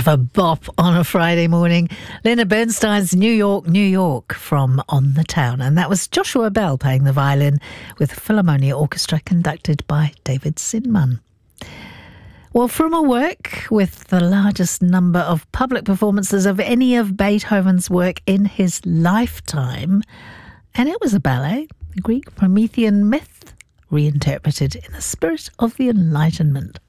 of a bop on a Friday morning. Leonard Bernstein's New York, New York from On the Town. And that was Joshua Bell playing the violin with Philharmonia Orchestra conducted by David Zinman. Well, from a work with the largest number of public performances of any of Beethoven's work in his lifetime, and it was a ballet, the Greek Promethean myth, reinterpreted in the spirit of the Enlightenment.